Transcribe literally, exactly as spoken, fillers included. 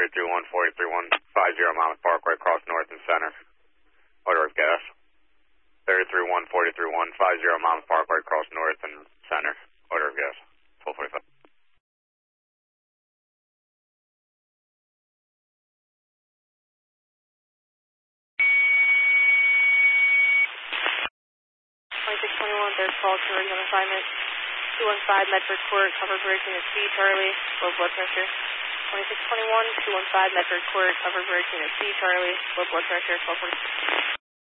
three one, four three one, five zero Monmouth Parkway, cross north and center. Order of gas. three three one, four three one, five zero Monmouth Parkway, cross north and center. Order of gas. twelve forty-five. twenty-six twenty-one, third call, security on assignment. two one five Medford Court, cover bridge unit C, Charlie, low blood pressure. twenty-six twenty-one, two one five Medford Court, cover bridge unit C, Charlie, low blood pressure, twelve forty.